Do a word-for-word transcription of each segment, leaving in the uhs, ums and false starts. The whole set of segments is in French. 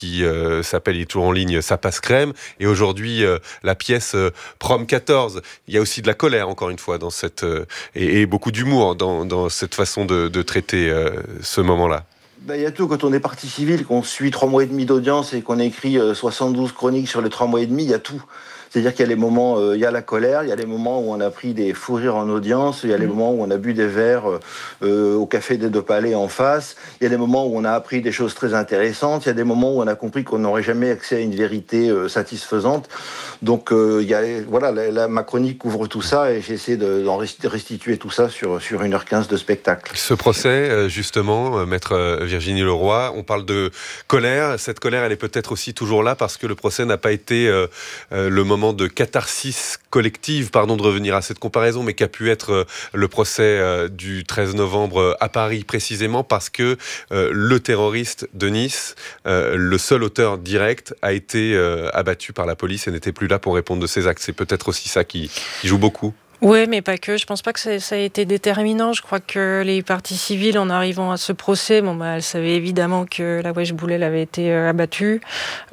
qui euh, s'appelle, il est toujours en ligne, Ça passe crème, et aujourd'hui euh, la pièce euh, Prom quatorze. Il y a aussi de la colère, encore une fois, dans cette, euh, et, et beaucoup d'humour dans, dans cette façon de, de traiter euh, ce moment-là. Ben, y a tout. Quand on est partie civile, qu'on suit trois mois et demi d'audience et qu'on écrit euh, soixante-douze chroniques sur les trois mois et demi, il y a tout. C'est-à-dire qu'il y a les moments, il euh, y a la colère, il y a les moments où on a pris des fous rires en audience, il y a les mmh. moments où on a bu des verres euh, au café des Deux Palais en face, il y a des moments où on a appris des choses très intéressantes, il y a des moments où on a compris qu'on n'aurait jamais accès à une vérité euh, satisfaisante. Donc, euh, il y a, voilà, la, la, ma chronique couvre tout ça et j'essaie de, d'en restituer tout ça sur, sur une heure quinze de spectacle. Ce procès, justement, maître Virginie Leroy, on parle de colère. Cette colère, elle est peut-être aussi toujours là parce que le procès n'a pas été euh, euh, le moment de catharsis collective, pardon de revenir à cette comparaison, mais qu'a pu être euh, le procès euh, du treize novembre à Paris, précisément parce que euh, le terroriste de Nice, euh, le seul auteur direct, a été euh, abattu par la police et n'était plus là pour répondre de ses actes. C'est peut-être aussi ça qui, qui joue beaucoup. Oui, mais pas que. Je pense pas que ça, ça a été déterminant. Je crois que les parties civiles, en arrivant à ce procès, bon, bah, elles savaient évidemment que la Wesh Boulel avait été euh, abattue.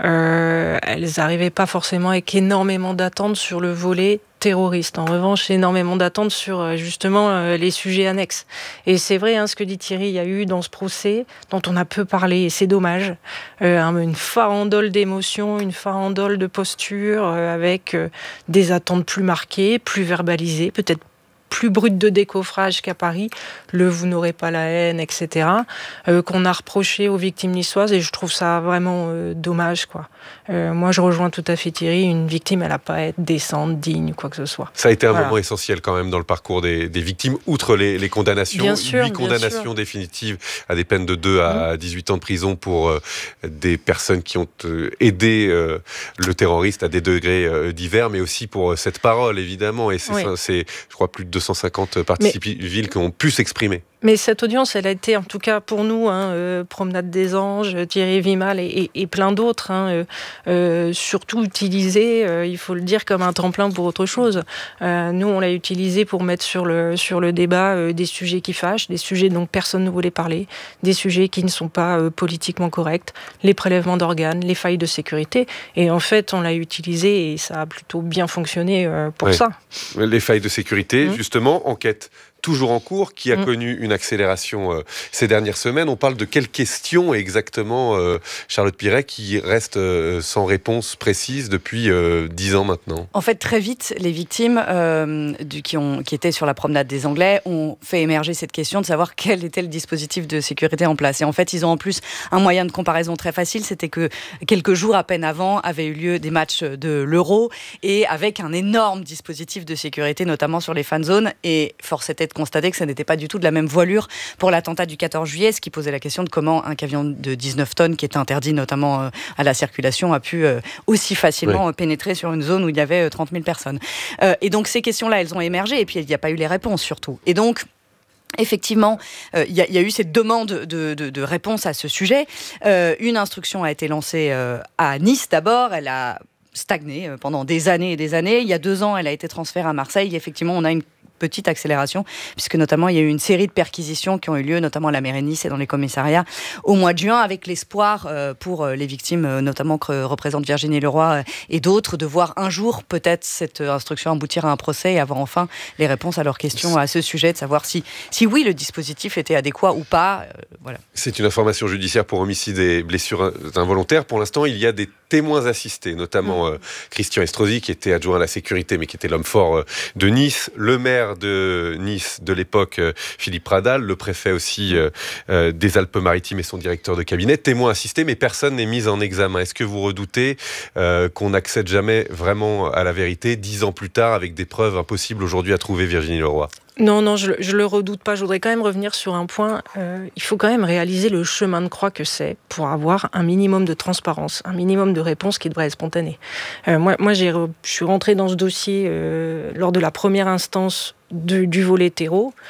Euh, elles n'arrivaient pas forcément avec énormément d'attentes sur le volet terroriste. En revanche, énormément d'attentes sur justement euh, les sujets annexes. Et c'est vrai, hein, ce que dit Thierry, il y a eu dans ce procès, dont on a peu parlé, et c'est dommage, euh, une farandole d'émotions, une farandole de postures, euh, avec euh, des attentes plus marquées, plus verbalisées, peut-être plus brute de décoffrage qu'à Paris, le « vous n'aurez pas la haine », et cetera, euh, qu'on a reproché aux victimes niçoises, et je trouve ça vraiment euh, dommage, quoi. Euh, moi, je rejoins tout à fait Thierry, une victime, elle n'a pas à être décente, digne, quoi que ce soit. Ça a été un voilà. moment essentiel quand même dans le parcours des, des victimes, outre les, les condamnations, bien sûr, huit condamnations sûr. définitives à des peines de deux à dix-huit ans de prison pour euh, des personnes qui ont euh, aidé euh, le terroriste à des degrés euh, divers, mais aussi pour euh, cette parole, évidemment, et c'est, oui. ça, c'est je crois, plus de deux cent cinquante parties civiles qui ont pu s'exprimer. Mais cette audience, elle a été, en tout cas pour nous, hein, euh, Promenade des Anges, Thierry Vimal et, et, et plein d'autres, hein, euh, euh, surtout utilisée, euh, il faut le dire, comme un tremplin pour autre chose. Euh, nous, on l'a utilisé pour mettre sur le, sur le débat euh, des sujets qui fâchent, des sujets dont personne ne voulait parler, des sujets qui ne sont pas euh, politiquement corrects, les prélèvements d'organes, les failles de sécurité. Et en fait, on l'a utilisé et ça a plutôt bien fonctionné euh, pour oui. ça. Les failles de sécurité, mmh. justement, enquête toujours en cours, qui a mmh. connu une accélération euh, ces dernières semaines. On parle de quelles questions exactement, euh, Charlotte Piret, qui restent euh, sans réponse précise depuis euh, dix ans maintenant? En fait, très vite, les victimes euh, du, qui, ont, qui étaient sur la promenade des Anglais ont fait émerger cette question de savoir quel était le dispositif de sécurité en place. Et en fait, ils ont en plus un moyen de comparaison très facile, c'était que quelques jours à peine avant avaient eu lieu des matchs de l'Euro, et avec un énorme dispositif de sécurité, notamment sur les fan zones, et force était de constater que ça n'était pas du tout de la même voilure pour l'attentat du quatorze juillet, ce qui posait la question de comment un camion de dix-neuf tonnes, qui était interdit notamment euh, à la circulation, a pu euh, aussi facilement oui. pénétrer sur une zone où il y avait euh, trente mille personnes. Euh, et donc ces questions-là, elles ont émergé, et puis il n'y a pas eu les réponses surtout. Et donc, effectivement, il euh, y, y a eu cette demande de, de, de réponse à ce sujet. Euh, une instruction a été lancée euh, à Nice d'abord, elle a stagné pendant des années et des années. Il y a deux ans, elle a été transférée à Marseille. Effectivement, on a une petite accélération, puisque notamment il y a eu une série de perquisitions qui ont eu lieu, notamment à la mairie de Nice et dans les commissariats, au mois de juin, avec l'espoir euh, pour les victimes, euh, notamment que représente Virginie Leroy euh, et d'autres, de voir un jour peut-être cette instruction aboutir à un procès et avoir enfin les réponses à leurs questions à ce sujet, de savoir si, si oui, le dispositif était adéquat ou pas. Euh, voilà. C'est une information judiciaire pour homicide et blessures involontaires. Pour l'instant, il y a des témoins assistés, notamment mmh. euh, Christian Estrosi, qui était adjoint à la sécurité, mais qui était l'homme fort euh, de Nice, le maire de Nice de l'époque, euh, Philippe Pradal, le préfet aussi euh, euh, des Alpes-Maritimes et son directeur de cabinet, témoins assistés, mais personne n'est mis en examen. Est-ce que vous redoutez euh, qu'on n'accède jamais vraiment à la vérité, dix ans plus tard, avec des preuves impossibles aujourd'hui à trouver, Virginie Leroy ? Non, non, je, je le redoute pas. Je voudrais quand même revenir sur un point. Euh, il faut quand même réaliser le chemin de croix que c'est pour avoir un minimum de transparence, un minimum de réponses qui devrait être spontanée. Euh, moi, moi j'ai, je suis rentrée dans ce dossier euh, lors de la première instance de, du volet terreau.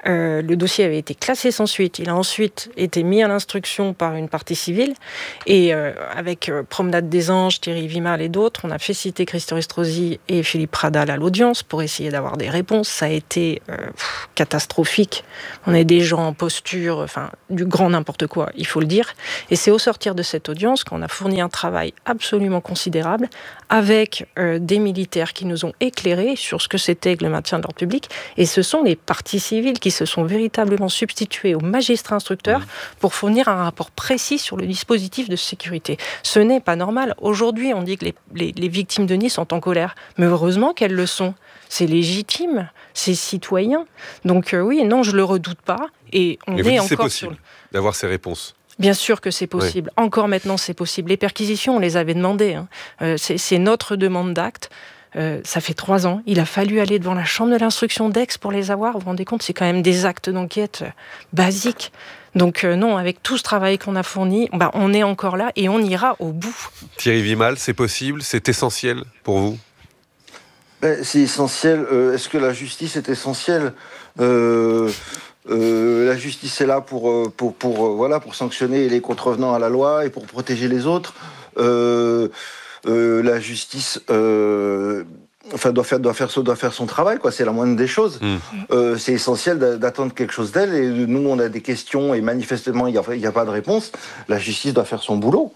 Euh, le dossier avait été classé sans suite. Il a ensuite été mis à l'instruction par une partie civile. Et euh, avec euh, Promenade des Anges, Thierry Vimal et d'autres, on a fait citer Christo Estrosi et Philippe Pradal à l'audience pour essayer d'avoir des réponses. Ça a été euh, pff, catastrophique. On est des gens en posture, enfin, du grand n'importe quoi, il faut le dire. Et c'est au sortir de cette audience qu'on a fourni un travail absolument considérable avec euh, des militaires qui nous ont éclairés sur ce que c'était que le maintien de l'ordre public. Et ce sont les parties civiles qui se sont véritablement substituées aux magistrats instructeurs pour fournir un rapport précis sur le dispositif de sécurité. Ce n'est pas normal. Aujourd'hui, on dit que les, les, les victimes de Nice sont en colère. Mais heureusement qu'elles le sont. C'est légitime, c'est citoyen. Donc euh, oui, non, je le redoute pas. Et on Mais est vous dites encore c'est possible sur... d'avoir ces réponses. Bien sûr que c'est possible. Oui. Encore maintenant, c'est possible. Les perquisitions, on les avait demandées. Hein. Euh, c'est, c'est notre demande d'acte. Euh, ça fait trois ans. Il a fallu aller devant la chambre de l'instruction d'Aix pour les avoir. Vous vous rendez compte, c'est quand même des actes d'enquête euh, basiques. Donc euh, non, avec tout ce travail qu'on a fourni, bah, on est encore là et on ira au bout. Thierry Vimal, c'est possible, c'est essentiel pour vous ? Ben, c'est essentiel. Euh, est-ce que la justice est essentielle ? euh... Euh, la justice est là pour, pour, pour, pour, voilà, pour sanctionner les contrevenants à la loi et pour protéger les autres. Euh, euh, la justice euh, enfin, doit, faire, doit, faire, doit faire son travail, quoi. C'est la moindre des choses. Mmh. Euh, c'est essentiel d'attendre quelque chose d'elle. Et nous, on a des questions et manifestement, il n'y a, a pas de réponse. La justice doit faire son boulot.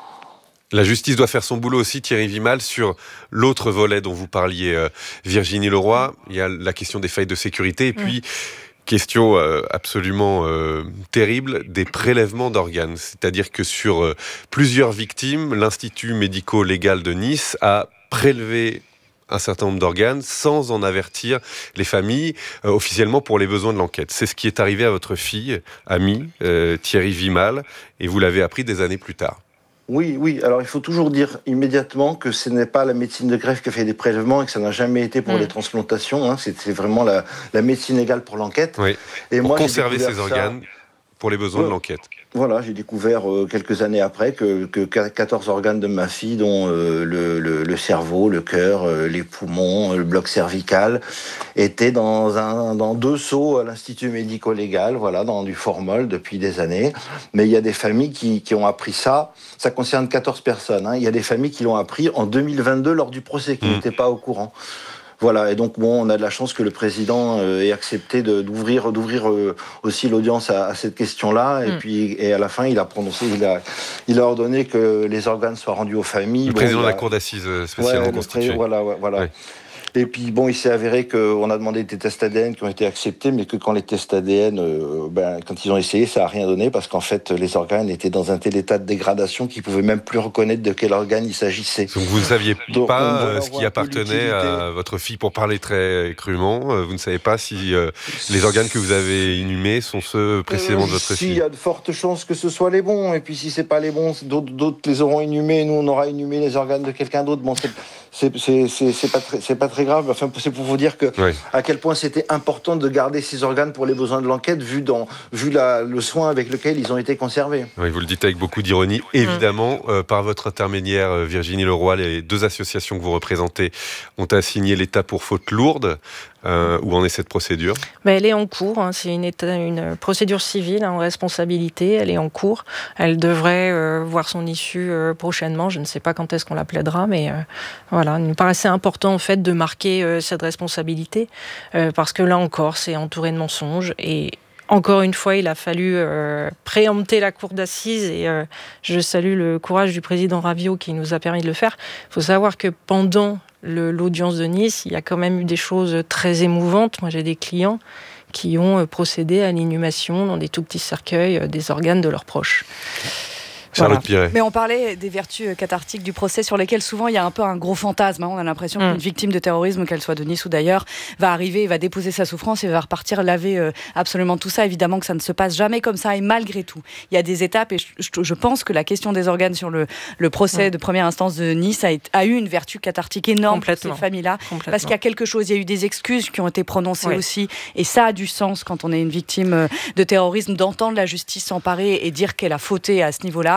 La justice doit faire son boulot aussi, Thierry Vimal, sur l'autre volet dont vous parliez, euh, Virginie Leroy. Il y a la question des failles de sécurité et puis... Mmh. Question euh, absolument euh, terrible, des prélèvements d'organes. C'est-à-dire que sur euh, plusieurs victimes, l'Institut médico-légal de Nice a prélevé un certain nombre d'organes sans en avertir les familles euh, officiellement pour les besoins de l'enquête. C'est ce qui est arrivé à votre fille, amie, euh, Thierry Vimal, et vous l'avez appris des années plus tard. Oui, oui. Alors, il faut toujours dire immédiatement que ce n'est pas la médecine de greffe qui fait des prélèvements et que ça n'a jamais été pour mmh. les transplantations. Hein. C'est, c'est vraiment la, la médecine légale pour l'enquête. Oui. Et pour moi, conserver ces organes ça... pour les besoins ouais. de l'enquête. Voilà, j'ai découvert euh, quelques années après que, que quatorze organes de ma fille, dont euh, le, le, le cerveau, le cœur, euh, les poumons, le bloc cervical, étaient dans, un, dans deux seaux à l'Institut médico-légal, voilà, dans du formol depuis des années. Mais il y a des familles qui, qui ont appris ça. Ça concerne quatorze personnes. Hein. Il y a des familles qui l'ont appris en deux mille vingt-deux lors du procès, qui mmh. n'étaient pas au courant. Voilà, et donc bon, on a de la chance que le président euh, ait accepté de, d'ouvrir, d'ouvrir euh, aussi l'audience à, à cette question-là, et mmh. puis et à la fin, il a prononcé, il a, il a ordonné que les organes soient rendus aux familles. Le bon, président a, de la cour d'assises spécialement ouais, constituée. Pré, voilà, ouais, voilà. Ouais. Et puis bon, il s'est avéré qu'on a demandé des tests A D N qui ont été acceptés, mais que quand les tests A D N, euh, ben, quand ils ont essayé, ça n'a rien donné, parce qu'en fait, les organes étaient dans un tel état de dégradation qu'ils ne pouvaient même plus reconnaître de quel organe il s'agissait. Donc vous ne saviez Donc, pas euh, ce qui appartenait à votre fille, pour parler très crûment. Vous ne savez pas si euh, les organes que vous avez inhumés sont ceux précisément euh, de votre si, fille. Il y a de fortes chances que ce soit les bons, et puis si ce n'est pas les bons, d'autres, d'autres les auront inhumés, nous on aura inhumé les organes de quelqu'un d'autre. Bon, c'est, c'est, c'est, c'est, c'est, pas, très, c'est pas très grave, enfin, c'est pour vous dire que, oui. à quel point c'était important de garder ces organes pour les besoins de l'enquête, vu, dans, vu la, le soin avec lequel ils ont été conservés. Oui, vous le dites avec beaucoup d'ironie, évidemment. Mmh. Euh, par votre intermédiaire, Virginie Leroy, les deux associations que vous représentez ont assigné l'État pour faute lourde. Euh, où en est cette procédure ? Ben, elle est en cours, hein. C'est une, état, une procédure civile hein, en responsabilité, elle est en cours. Elle devrait euh, voir son issue euh, prochainement, je ne sais pas quand est-ce qu'on la plaidera, mais euh, voilà, il nous paraissait important en fait de marquer euh, cette responsabilité, euh, parce que là encore, c'est entouré de mensonges et encore une fois, il a fallu euh, préempter la cour d'assises et euh, je salue le courage du président Raviot qui nous a permis de le faire. Il faut savoir que pendant le, l'audience de Nice, il y a quand même eu des choses très émouvantes. Moi, j'ai des clients qui ont procédé à l'inhumation dans des tout petits cercueils euh, des organes de leurs proches. Charlotte Piret. Mais on parlait des vertus cathartiques du procès sur lesquelles souvent il y a un peu un gros fantasme. Hein. On a l'impression mmh. qu'une victime de terrorisme, qu'elle soit de Nice ou d'ailleurs, va arriver, va déposer sa souffrance et va repartir laver euh, absolument tout ça. Évidemment que ça ne se passe jamais comme ça et malgré tout, il y a des étapes et je, je pense que la question des organes sur le, le procès mmh. de première instance de Nice a, a eu une vertu cathartique énorme pour ces familles-là. Parce qu'il y a quelque chose, il y a eu des excuses qui ont été prononcées oui. aussi et ça a du sens quand on est une victime de terrorisme d'entendre la justice s'emparer et dire qu'elle a fauté à ce niveau-là.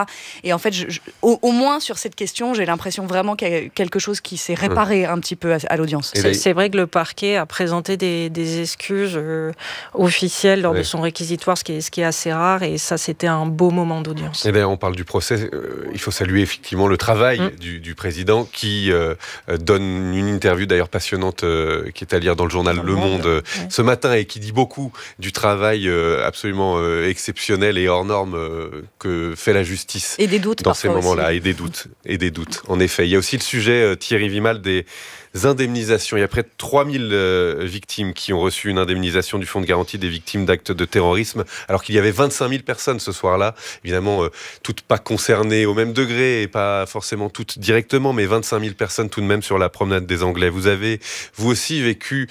Et en fait, je, je, au, au moins sur cette question, j'ai l'impression vraiment qu'il y a quelque chose qui s'est réparé un petit peu à, à l'audience. C'est, c'est vrai que le parquet a présenté des, des excuses euh, officielles lors ouais. de son réquisitoire, ce qui, est, ce qui est assez rare, et ça, c'était un beau moment d'audience. Et d'ailleurs, on parle du procès. Euh, il faut saluer effectivement le travail mmh. du, du président qui euh, donne une interview d'ailleurs passionnante euh, qui est à lire dans le journal Le Monde euh, ouais. ce matin et qui dit beaucoup du travail euh, absolument euh, exceptionnel et hors norme euh, que fait la justice et des doutes dans ces moments-là aussi. et des doutes et des doutes. En effet, il y a aussi le sujet euh, Thierry Vimal des indemnisations. Il y a près de trois mille euh, victimes qui ont reçu une indemnisation du Fonds de garantie des victimes d'actes de terrorisme, alors qu'il y avait vingt-cinq mille personnes ce soir-là. Évidemment, euh, toutes pas concernées au même degré et pas forcément toutes directement, mais vingt-cinq mille personnes tout de même sur la promenade des Anglais. Vous avez, vous aussi, vécu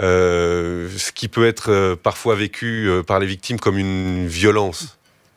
euh, ce qui peut être euh, parfois vécu euh, par les victimes comme une violence.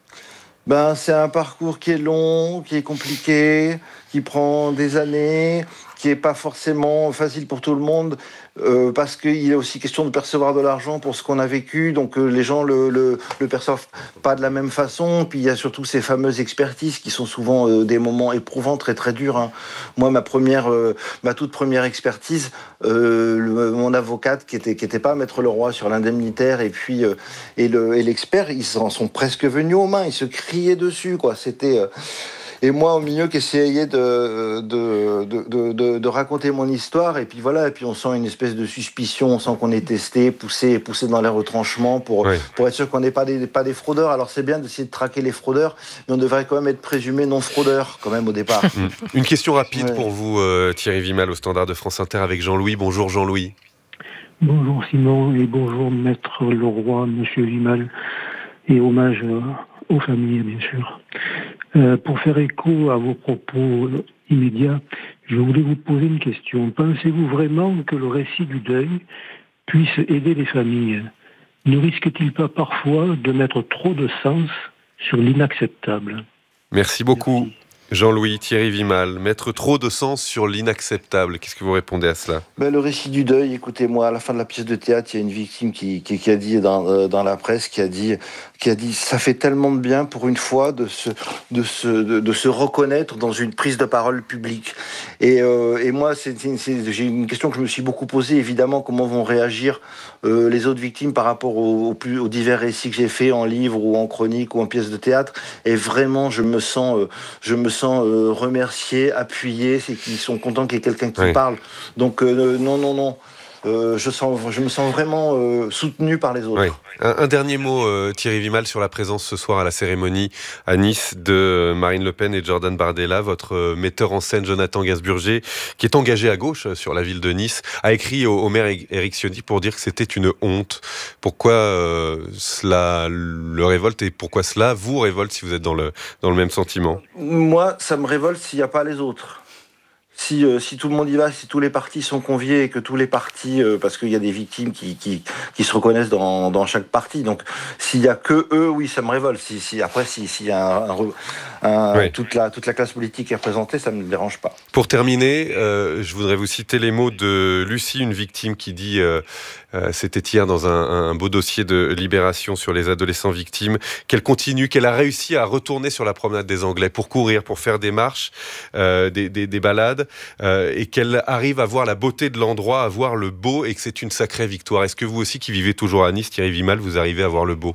Ben, c'est un parcours qui est long, qui est compliqué, qui prend des années, qui n'est pas forcément facile pour tout le monde, euh, parce qu'il est aussi question de percevoir de l'argent pour ce qu'on a vécu, donc euh, les gens le, le, le perçoivent pas de la même façon, puis il y a surtout ces fameuses expertises qui sont souvent euh, des moments éprouvants, très très durs. Hein. Moi, ma première, euh, ma toute première expertise, euh, le, mon avocate qui était, qui était pas Maître Leroy sur l'indemnitaire, et puis euh, et, le, et l'expert, ils en sont presque venus aux mains, ils se criaient dessus, quoi. C'était... Euh, Et moi, au milieu, qui essayais de, de, de, de, de raconter mon histoire, et puis voilà, et puis on sent une espèce de suspicion, on sent qu'on est testé, poussé, poussé dans les retranchements pour, oui. pour être sûr qu'on n'est pas des, pas des fraudeurs. Alors c'est bien d'essayer de traquer les fraudeurs, mais on devrait quand même être présumé non fraudeur, quand même, au départ. Une question rapide ouais. pour vous, euh, Thierry Vimal, au Standard de France Inter, avec Jean-Louis. Bonjour Jean-Louis. Bonjour Simon, et bonjour Maître Leroy, Monsieur Vimal, et hommage aux familles, bien sûr. Euh, pour faire écho à vos propos immédiats, je voulais vous poser une question. Pensez-vous vraiment que le récit du deuil puisse aider les familles ? Ne risque-t-il pas parfois de mettre trop de sens sur l'inacceptable ? Merci beaucoup. Merci. Jean-Louis, Thierry Vimal, mettre trop de sens sur l'inacceptable. Qu'est-ce que vous répondez à cela ? Ben, le récit du deuil, écoutez-moi, à la fin de la pièce de théâtre, il y a une victime qui, qui, qui a dit dans, euh, dans la presse, qui a dit, qui a dit, ça fait tellement de bien pour une fois de se, de se, de, de se reconnaître dans une prise de parole publique. Et, euh, et moi, c'est, c'est, c'est, j'ai une question que je me suis beaucoup posée, évidemment, comment vont réagir euh, les autres victimes par rapport aux, aux, plus, aux divers récits que j'ai faits en livre ou en chronique ou en pièce de théâtre. Et vraiment, je me sens, euh, je me sens euh, remercié, appuyé, c'est qu'ils sont contents qu'il y ait quelqu'un qui oui. parle. Donc euh, non, non, non. Euh, je, sens, je me sens vraiment euh, soutenu par les autres. Oui. Un, un dernier mot, euh, Thierry Vimal, sur la présence ce soir à la cérémonie à Nice de Marine Le Pen et de Jordan Bardella. Votre euh, metteur en scène, Jonathan Gasburger, qui est engagé à gauche sur la ville de Nice, a écrit au, au maire Éric Ciotti pour dire que c'était une honte. Pourquoi euh, cela le révolte et pourquoi cela vous révolte si vous êtes dans le, dans le même sentiment ? Moi, ça me révolte s'il n'y a pas les autres. Si, euh, si tout le monde y va, si tous les partis sont conviés et que tous les partis, euh, parce qu'il y a des victimes qui, qui, qui se reconnaissent dans, dans chaque parti, donc s'il y a que eux, oui, ça me révolte. Si, si, après, s'il si y a un, un, un, oui. toute, la, toute la classe politique est représentée, ça ne me dérange pas. Pour terminer, euh, je voudrais vous citer les mots de Lucie, une victime qui dit, euh, euh, c'était hier dans un, un beau dossier de Libération sur les adolescents victimes, qu'elle continue, qu'elle a réussi à retourner sur la promenade des Anglais pour courir, pour faire des marches, euh, des, des, des balades, Euh, et qu'elle arrive à voir la beauté de l'endroit, à voir le beau, et que c'est une sacrée victoire. Est-ce que vous aussi, qui vivez toujours à Nice, Thierry Vimal, vous arrivez à voir le beau ?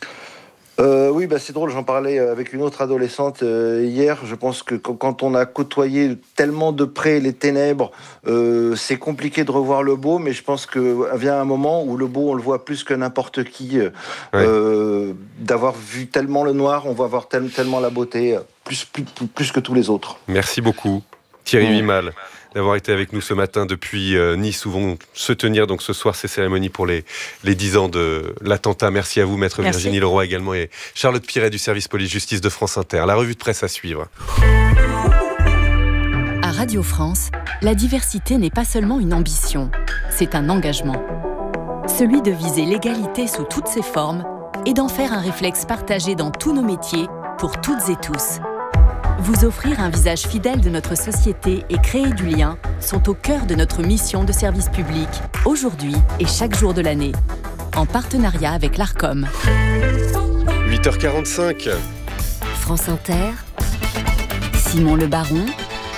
Euh, oui, bah c'est drôle, j'en parlais avec une autre adolescente euh, hier. Je pense que quand on a côtoyé tellement de près les ténèbres, euh, c'est compliqué de revoir le beau, mais je pense que vient un moment où le beau, on le voit plus que n'importe qui. Euh, ouais. D'avoir vu tellement le noir, on va voir tel, tellement la beauté, plus, plus, plus que tous les autres. Merci beaucoup. Thierry Vimal, d'avoir été avec nous ce matin depuis euh, Nice, où vont se tenir donc ce soir ces cérémonies pour les, les dix ans de l'attentat. Merci à vous, Maître Merci. Virginie Leroy également, et Charlotte Piret du service police-justice de France Inter. La revue de presse à suivre. À Radio France, la diversité n'est pas seulement une ambition, c'est un engagement. Celui de viser l'égalité sous toutes ses formes et d'en faire un réflexe partagé dans tous nos métiers, pour toutes et tous. Vous offrir un visage fidèle de notre société et créer du lien sont au cœur de notre mission de service public, aujourd'hui et chaque jour de l'année, en partenariat avec l'Arcom. huit heures quarante-cinq. France Inter, Simon Le Baron,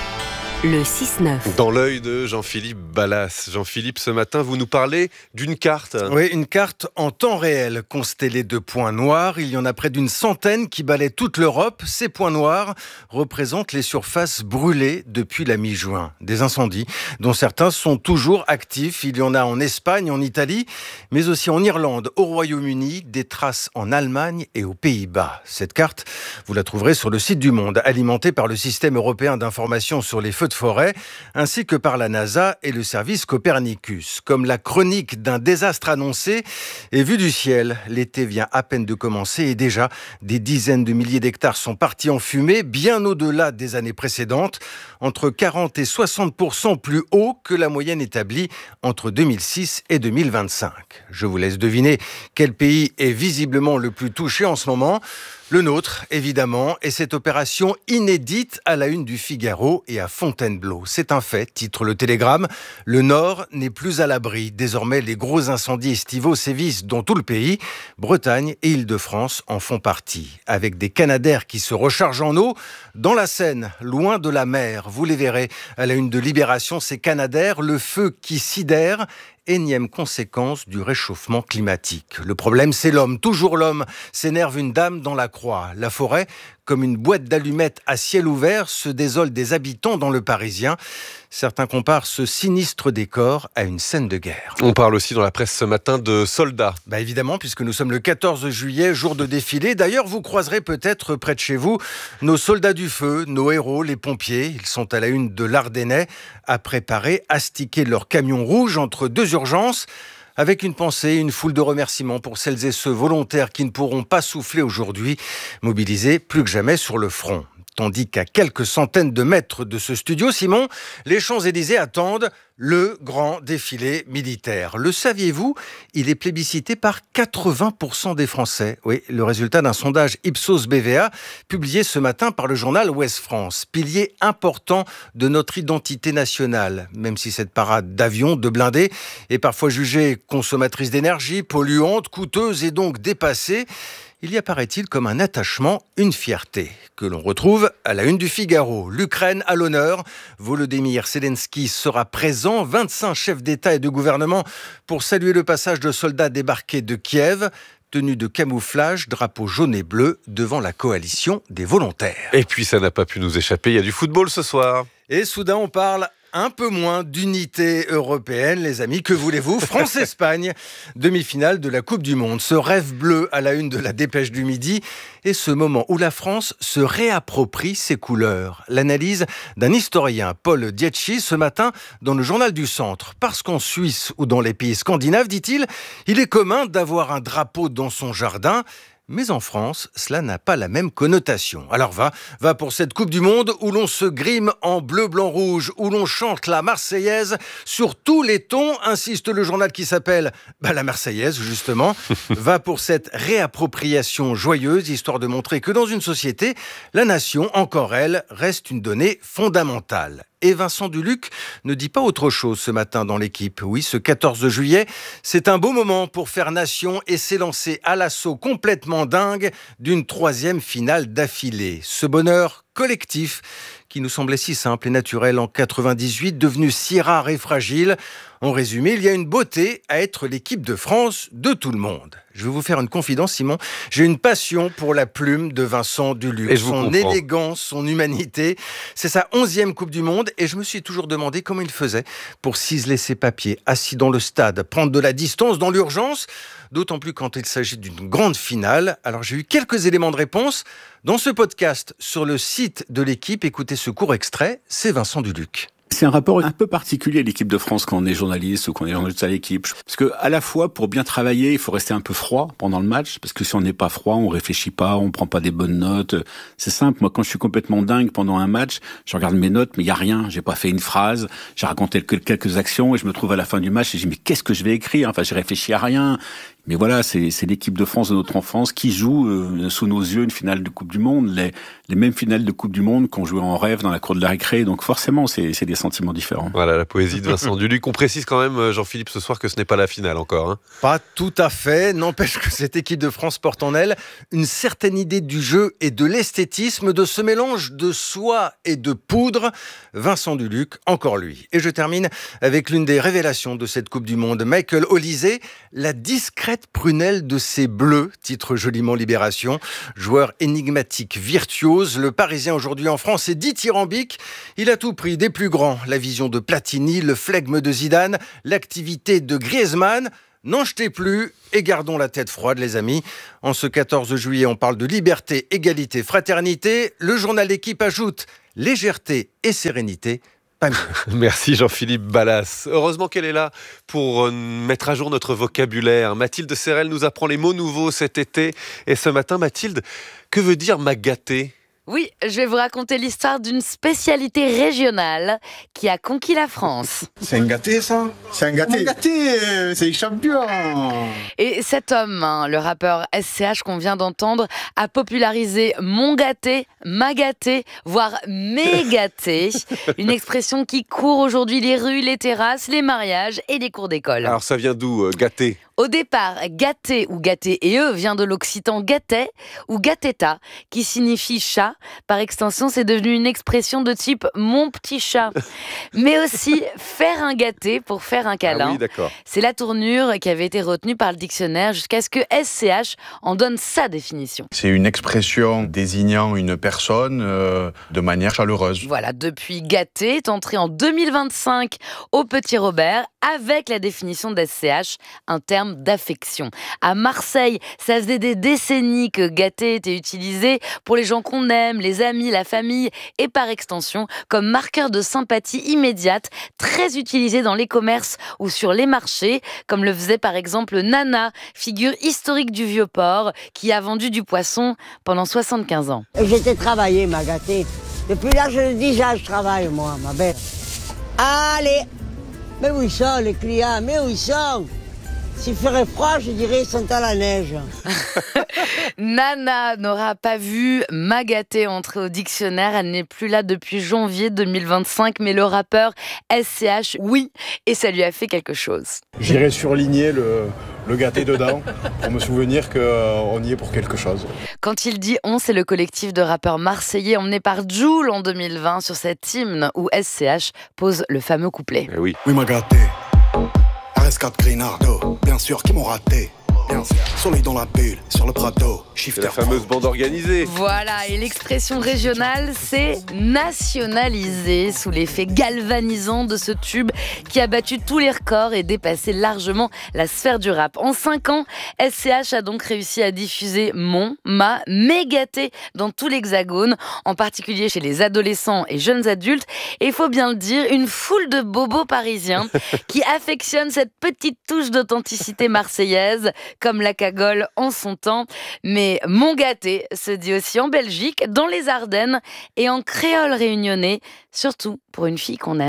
le six neuf. Dans l'œil de Jean-Philippe Ballas. Jean-Philippe, ce matin, vous nous parlez d'une carte. Oui, une carte en temps réel, constellée de points noirs. Il y en a près d'une centaine qui balaient toute l'Europe. Ces points noirs représentent les surfaces brûlées depuis la mi-juin. Des incendies dont certains sont toujours actifs. Il y en a en Espagne, en Italie, mais aussi en Irlande, au Royaume-Uni, des traces en Allemagne et aux Pays-Bas. Cette carte, vous la trouverez sur le site du Monde, alimentée par le système européen d'information sur les feux de forêt, ainsi que par la NASA et le service Copernicus. Comme la chronique d'un désastre annoncé et vu du ciel, l'été vient à peine de commencer et déjà des dizaines de milliers d'hectares sont partis en fumée, bien au-delà des années précédentes, entre quarante et soixante pour cent plus haut que la moyenne établie entre deux mille six et deux mille vingt-cinq. Je vous laisse deviner quel pays est visiblement le plus touché en ce moment. Le nôtre, évidemment, et cette opération inédite à la une du Figaro et à Fontainebleau. C'est un fait, titre le Télégramme. Le Nord n'est plus à l'abri. Désormais, les gros incendies estivaux sévissent dans tout le pays. Bretagne et Île-de-France en font partie. Avec des canadaires qui se rechargent en eau dans la Seine, loin de la mer. Vous les verrez à la une de Libération, ces canadaires, le feu qui sidère. Énième conséquence du réchauffement climatique. Le problème, c'est l'homme. Toujours l'homme, s'énerve une dame dans la Croix. La forêt, comme une boîte d'allumettes à ciel ouvert, se désole des habitants dans le Parisien. Certains comparent ce sinistre décor à une scène de guerre. On parle aussi dans la presse ce matin de soldats. Bah évidemment, puisque nous sommes le quatorze juillet, jour de défilé. D'ailleurs, vous croiserez peut-être près de chez vous nos soldats du feu, nos héros, les pompiers. Ils sont à la une de l'Ardennais, à préparer, astiquer leur camion rouge entre deux urgences. Avec une pensée, une foule de remerciements pour celles et ceux volontaires qui ne pourront pas souffler aujourd'hui, mobilisés plus que jamais sur le front. Tandis qu'à quelques centaines de mètres de ce studio, Simon, les Champs-Élysées attendent le grand défilé militaire. Le saviez-vous ? Il est plébiscité par quatre-vingts pour cent des Français. Oui, le résultat d'un sondage Ipsos B V A publié ce matin par le journal Ouest France. Pilier important de notre identité nationale. Même si cette parade d'avions, de blindés, est parfois jugée consommatrice d'énergie, polluante, coûteuse et donc dépassée, il y a, paraît-il, comme un attachement, une fierté, que l'on retrouve à la une du Figaro. L'Ukraine à l'honneur. Volodymyr Zelensky sera présent. vingt-cinq chefs d'État et de gouvernement pour saluer le passage de soldats débarqués de Kiev. Tenue de camouflage, drapeau jaune et bleu, devant la coalition des volontaires. Et puis ça n'a pas pu nous échapper, il y a du football ce soir. Et soudain, on parle un peu moins d'unité européenne, les amis. Que voulez-vous ? France-Espagne, demi-finale de la Coupe du Monde. Ce rêve bleu à la une de la Dépêche du Midi et ce moment où la France se réapproprie ses couleurs. L'analyse d'un historien, Paul Dietschi, ce matin dans le Journal du Centre. Parce qu'en Suisse ou dans les pays scandinaves, dit-il, il est commun d'avoir un drapeau dans son jardin. Mais en France, cela n'a pas la même connotation. Alors va, va pour cette Coupe du Monde où l'on se grime en bleu, blanc, rouge, où l'on chante la Marseillaise sur tous les tons, insiste le journal qui s'appelle bah, la Marseillaise, justement. Va pour cette réappropriation joyeuse, histoire de montrer que dans une société, la nation, encore elle, reste une donnée fondamentale. Et Vincent Duluc ne dit pas autre chose ce matin dans l'équipe. Oui, ce quatorze juillet, c'est un beau moment pour faire nation et s'élancer à l'assaut complètement dingue d'une troisième finale d'affilée. Ce bonheur collectif qui nous semblait si simple et naturel en quatre-vingt-dix-huit, devenu si rare et fragile. En résumé, il y a une beauté à être l'équipe de France de tout le monde. Je vais vous faire une confidence, Simon. J'ai une passion pour la plume de Vincent Duluc. Et je vous son comprends. élégance, son humanité. C'est sa onzième Coupe du Monde et je me suis toujours demandé comment il faisait pour ciseler ses papiers, assis dans le stade, prendre de la distance dans l'urgence, d'autant plus quand il s'agit d'une grande finale. Alors j'ai eu quelques éléments de réponse dans ce podcast sur le site de l'équipe. Écoutez ce court extrait, c'est Vincent Duluc. C'est un rapport un peu particulier à l'équipe de France quand on est journaliste ou quand on est journaliste à l'équipe. Parce que, à la fois, pour bien travailler, il faut rester un peu froid pendant le match. Parce que si on n'est pas froid, on réfléchit pas, on prend pas des bonnes notes. C'est simple. Moi, quand je suis complètement dingue pendant un match, je regarde mes notes, mais il y a rien. J'ai pas fait une phrase. J'ai raconté quelques actions et je me trouve à la fin du match et je dis, mais qu'est-ce que je vais écrire? Enfin, j'ai réfléchi à rien. Mais voilà, c'est, c'est l'équipe de France de notre enfance qui joue euh, sous nos yeux une finale de Coupe du Monde, les, les mêmes finales de Coupe du Monde qu'on jouait en rêve dans la cour de la récré. Donc forcément, c'est, c'est des sentiments différents. Voilà, la poésie de Vincent Duluc. On précise quand même, Jean-Philippe, ce soir que ce n'est pas la finale encore. Hein. Pas tout à fait. N'empêche que cette équipe de France porte en elle une certaine idée du jeu et de l'esthétisme, de ce mélange de soie et de poudre. Vincent Duluc, encore lui. Et je termine avec l'une des révélations de cette Coupe du Monde. Michael Olysée, la discrète prunelle de ses bleus, titre joliment Libération. Joueur énigmatique, virtuose, le Parisien aujourd'hui en France est dithyrambique. Il a tout pris des plus grands. La vision de Platini, le flegme de Zidane, l'activité de Griezmann. N'en jetez plus et gardons la tête froide, les amis. En ce quatorze juillet, on parle de liberté, égalité, fraternité. Le journal Équipe ajoute légèreté et sérénité. Pas mieux. Merci Jean-Philippe Ballas. Heureusement qu'elle est là pour euh, mettre à jour notre vocabulaire. Mathilde Serrel nous apprend les mots nouveaux cet été. Et ce matin, Mathilde, que veut dire magater ? Oui, je vais vous raconter l'histoire d'une spécialité régionale qui a conquis la France. C'est un gâté, ça ? C'est un gâté. Un gâté, c'est champion. Et cet homme, hein, le rappeur S C H qu'on vient d'entendre, a popularisé mon gâté, ma gâté, voire mes gâtés. Une expression qui court aujourd'hui les rues, les terrasses, les mariages et les cours d'école. Alors ça vient d'où, euh, gâter ? Au départ, gâté ou gâté et eux vient de l'occitan gâtet ou gâteta, qui signifie chat. Par extension, c'est devenu une expression de type mon petit chat. Mais aussi faire un gâté pour faire un câlin. Ah oui, d'accord. C'est la tournure qui avait été retenue par le dictionnaire jusqu'à ce que S C H en donne sa définition. C'est une expression désignant une personne euh, de manière chaleureuse. Voilà, depuis gâté est entré en deux mille vingt-cinq au Petit Robert avec la définition d'S C H, un terme d'affection. À Marseille, ça faisait des décennies que gâté était utilisé pour les gens qu'on aime, les amis, la famille et par extension comme marqueur de sympathie immédiate, très utilisé dans les commerces ou sur les marchés, comme le faisait par exemple Nana, figure historique du Vieux-Port, qui a vendu du poisson pendant soixante-quinze ans. J'étais travaillé, ma gâtée. Depuis l'âge de dix ans, je travaille, moi, ma belle. Allez, mais où ils sont, les clients? Mais où ils sont? S'il ferait froid, je dirais, ils sont à la neige. Nana n'aura pas vu ma gâtée entrer au dictionnaire. Elle n'est plus là depuis janvier deux mille vingt-cinq, mais le rappeur S C H, oui, et ça lui a fait quelque chose. J'irai surligner le, le gâté dedans pour me souvenir qu'on euh, y est pour quelque chose. Quand il dit on, c'est le collectif de rappeurs marseillais emmené par Jul en deux mille vingt sur cet hymne où S C H pose le fameux couplet. Eh oui. Oui, ma gâtée. R S quatre Grinardo, bien sûr, qui m'ont raté. Bien sûr. Soleil dans la bulle, sur le Prado. C'est la fameuse bande organisée. Voilà, et l'expression régionale, c'est nationaliser, sous l'effet galvanisant de ce tube qui a battu tous les records et dépassé largement la sphère du rap. En cinq ans, S C H a donc réussi à diffuser mon, ma, mes gâtés dans tout l'Hexagone, en particulier chez les adolescents et jeunes adultes. Et il faut bien le dire, une foule de bobos parisiens qui affectionnent cette petite touche d'authenticité marseillaise, comme la cagole en son temps. Mais mon gâté se dit aussi en Belgique, dans les Ardennes et en créole réunionnais, surtout pour une fille qu'on aime.